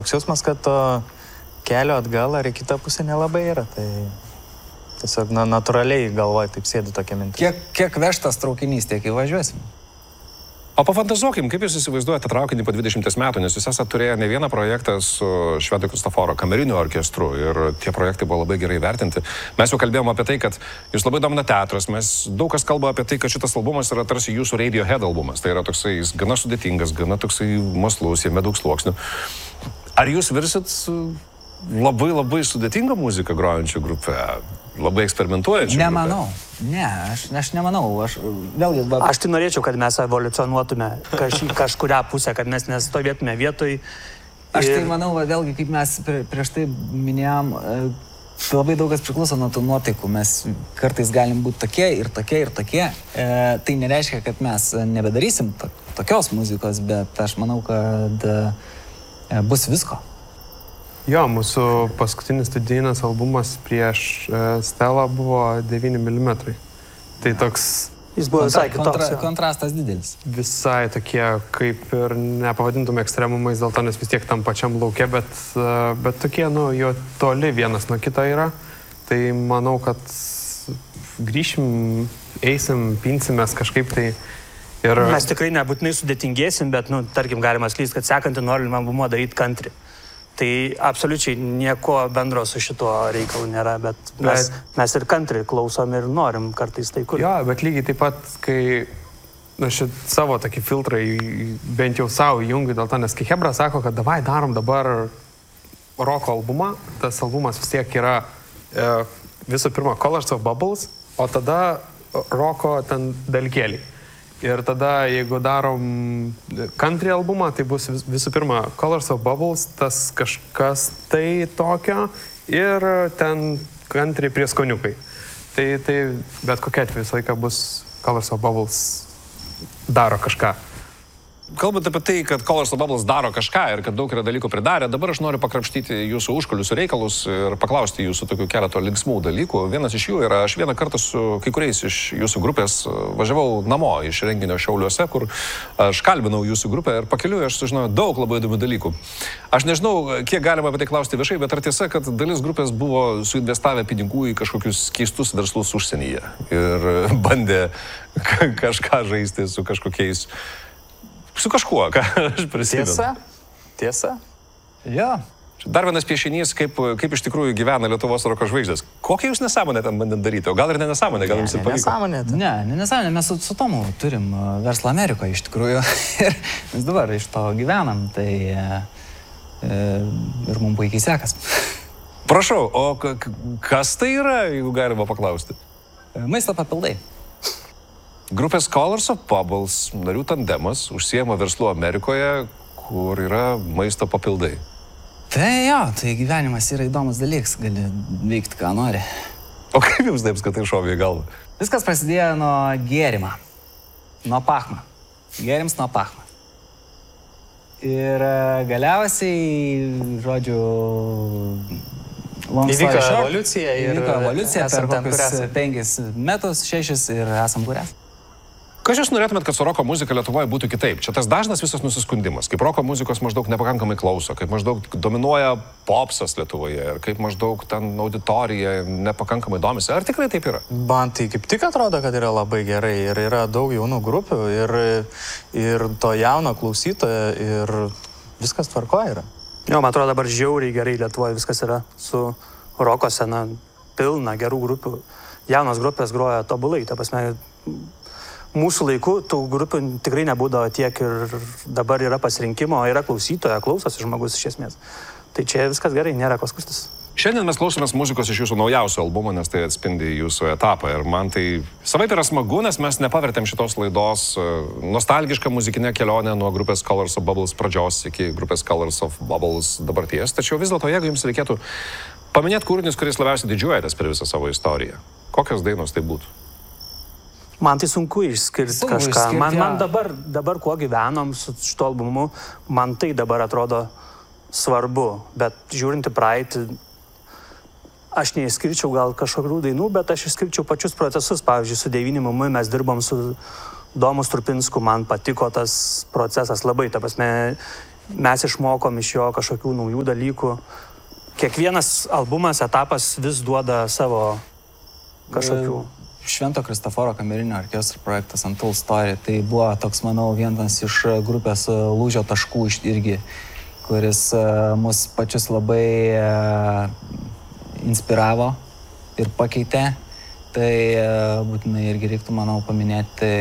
Jausmas, kad to kelio atgal ar į kitą pusę nelabai yra, tai tiesiog natūraliai galvoje taip sėdi tokia mintis. Kiek vežtas traukinys, tiek įvažiuosim. O pafantazuokim, kaip jūs įsivaizduojate traukinį po 20 metų, nes jūs esate turėję ne vieną projektą su Švedo Kristoforo kameriniu orkestru ir tie projektai buvo labai gerai vertinti. Mes jau kalbėjom apie tai, kad jūs labai domina teatras, daug kas kalba apie tai, kad šitas albumas yra tarsi jūsų Radiohead albumas. Tai yra toksai, jis gana sudėtingas, gana toksai mąslus, jame daug sluoksnių. Ar jūs virsit labai sudėtingą muziką grojančią grupę? Labai eksperimentuojančią grupę? Nemanau. Ne, aš nemanau. Aš tai norėčiau, kad mes evoliucionuotume kažkurią pusę, kad mes nestovėtume vietoj. Aš tai manau, vėlgi, kaip mes prieš tai minėjom, labai daugas priklauso nuo tų nuotaikų. Mes kartais galim būti tokie ir tokie ir tokie. Tai nereiškia, kad mes nebedarysim tokios muzikos, bet aš manau, kad bus visko. Jo, mūsų paskutinis studijinis albumas prieš Stelą buvo 9 mm. Tai toks... Jis buvo visai kitoks. Kontrastas didelis. Visai tokie, kaip ir nepavadintume ekstremumais dėl to, nes vis tiek tam pačiam lauke, bet tokie, jo toli vienas nuo kito yra. Tai manau, kad grįšim, eisim, pinsimės kažkaip tai. Ir... Mes tikrai nebūtinai sudėtingėsim, bet, tarkim, galima sklysti, kad sekantį norim albumo daryti country. Tai absoliučiai nieko bendro su šituo reikalu nėra, bet mes ir country klausom ir norim kartais tai kurti. Jo, bet lygiai taip pat, kai savo tokį filtrą bent jau savo įjungiu dėl to, nes kai Hebra sako, kad davai darom dabar roko albumą, tas albumas vis tiek yra visų pirma Colors of Bubbles, o tada roko ten dalykėlį. Ir tada, jeigu darom country albumą, tai bus visų pirma Colors of Bubbles, tas kažkas tai tokio ir ten country prieskoniukai. Tai bet kokia atveju visą laiką bus Colors of Bubbles daro kažką. Kalbant apie tai, kad Colors of Bubbles daro kažką ir kad daug yra dalykų pridarę, dabar aš noriu pakrapštyti jūsų užkuliusių reikalus ir paklausti jūsų tokių keleto linksmų dalykų. Vienas iš jų yra, aš vieną kartą su kai kuriais iš jūsų grupės važiavau namo iš renginio Šiauliuose, kur aš kalbinau jūsų grupę ir pakeliui aš sužinojau daug labai įdomių dalykų. Aš nežinau, kiek galima apie tai klausti viešai, bet ar tiesa, kad dalis grupės buvo suinvestavę pinigų į kažkokius keistus verslus užsienyje ir bandė kažką žaisti su kažkokiais... Su kažkuo, ką aš prisimenu. Tiesa? Jo. Dar vienas piešinys, kaip iš tikrųjų gyvena Lietuvos roko žvaigždės. Kokią jūs nesąmonę ten bandėt daryti? O gal ir ne nesąmonę, gal jums ir pavyko? Ne nesąmonė. Mes su Tomu turim verslą Amerikoje iš tikrųjų. Ir mes dabar iš to gyvenam, tai ir mums puikiai sekas. Prašau, o kas tai yra, jeigu galima paklausti? Maisto papildai. Grupės Colors of Bubbles narių tandemas užsiema verslu Amerikoje, kur yra maisto papildai. Tai tai gyvenimas yra įdomus dalykas, gali veikti ką nori. O kaip jums taip skatai šovė į galvą? Viskas prasidėjo nuo gėrimą, nuo pachma. Gėrims nuo pachma. Ir galiausiai, žodžiu, įvyko evoliucija per kokius 5 metus, 6 ir esam kurias. Kas jūs norėtumėt, kad su roko muzika Lietuvoje būtų kitaip? Čia tas dažnas visas nusiskundimas, kaip roko muzikos maždaug nepakankamai klauso, kaip maždaug dominuoja popsas Lietuvoje ir kaip maždaug ten auditorija nepakankamai domisi. Ar tikrai taip yra? Man tai kaip tik atrodo, kad yra labai gerai ir yra daug jaunų grupių ir to jauno klausytojo ir viskas tvarkoje yra. Jo, man atrodo dabar žiauriai gerai Lietuvoje viskas yra su roko scena, pilna gerų grupių. Jaunos grupės groja tobulai, ta prasme. Mūsų laiku tų grupių tikrai nebūdavo tiek ir dabar yra pasirinkimo, yra klausytoja, klausosi žmogus iš esmės. Tai čia viskas gerai, nėra ko skųstis. Šiandien mes klausomės muzikos iš jūsų naujausio albumo, nes tai atspindi jūsų etapą. Ir man tai savaip yra smagu, nes mes nepavertėm šitos laidos nostalgišką muzikinę kelionę nuo grupės Colors of Bubbles pradžios iki grupės Colors of Bubbles dabarties. Tačiau vis dėlto, jeigu jums reikėtų paminėti kūrinius, kuris labiausiai didžiuojatės per visą savo istoriją, kokios dainos tai būtų? Man tai sunku išskirti kažką. Man dabar kuo gyvenom su šito albumu, man tai dabar atrodo svarbu. Bet žiūrint į praeitį, aš neišskirčiau gal kažkokių dainų, bet aš išskirčiau pačius procesus. Pavyzdžiui, su 9 mm mes dirbom su Domu Strupinsku, man patiko tas procesas labai. Ta prasme, mes išmokom iš jo kažkokių naujų dalykų. Kiekvienas albumas, etapas vis duoda savo kažkokių. Švento Kristoforo kamerinio orkestro projektas Untold Story. Tai buvo toks, manau, vienas iš grupės lūžio taškų irgi, kuris mus pačius labai inspiravo ir pakeitė. Tai būtinai irgi reiktų, manau, paminėti.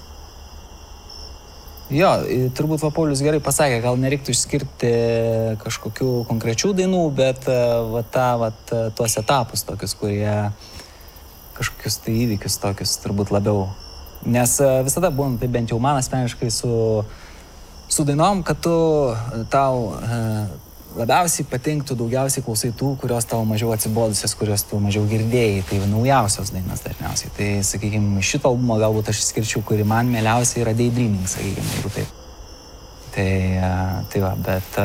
Jo, turbūt Paulius gerai pasakė, gal nereiktų išskirti kažkokių konkrečių dainų, bet tuos etapus tokius, kurie kažkokius tai įvykius tokius turbūt labiau. Nes visada būna, tai bent jau man asmeniškai su dainom, kad tau labiausiai patinktų, daugiausiai klausai tų, kurios tau mažiau atsibodusios, kurios tu mažiau girdėjai. Tai naujausios dainos dažniausiai. Tai, sakykime, šito albumo galbūt aš išskirčiau, kuri man mieliausia yra Daydreaming, sakykime, jeigu taip. Tai va, bet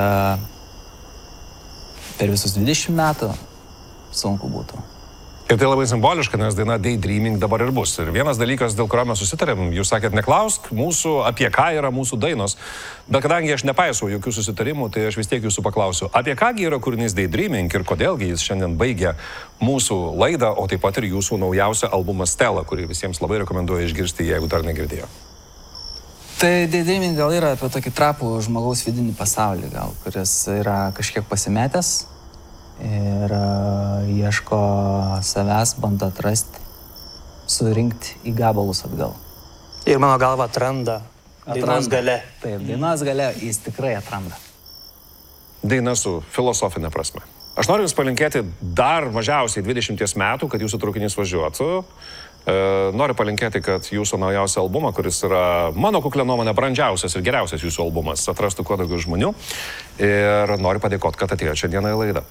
per visus 20 metų sunku būtų. Ir tai labai simboliška, nes daina Daydreaming dabar ir bus. Ir vienas dalykas, dėl kurio mes susitarėm, jūs sakėt, neklausk mūsų, apie ką yra mūsų dainos. Bet kadangi aš nepaisau jokių susitarimų, tai aš vis tiek jūsų paklausiu, apie kągi yra kūrinys Daydreaming ir kodėlgi jis šiandien baigia mūsų laidą, o taip pat ir jūsų naujausią albumą Stella, kurį visiems labai rekomenduoju išgirsti, jeigu dar negirdėjo. Tai Daydreaming gal yra apie tokį trapų žmogaus vidinį pasaulį, gal, kuris yra kažkiek pasimetęs ir ieško savęs, bando atrasti, surinkti į gabalus atgal. Ir mano galva atranda dainos gale. Taip, dainos gale jis tikrai atranda. Daina su filosofinė prasme. Aš noriu Jums palinkėti dar mažiausiai 20 metų, kad Jūsų traukinys važiuotų. Noriu palinkėti, kad Jūsų naujausią albumą, kuris yra mano kuklė nuomonė brandžiausias ir geriausias Jūsų albumas, atrastų kuo daugiau žmonių. Ir noriu padėkoti, kad atėjo šiandieną į laidą.